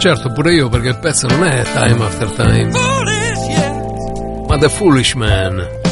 certo, pure io, perché il pezzo non è Time After Time, ma The Foolish Man.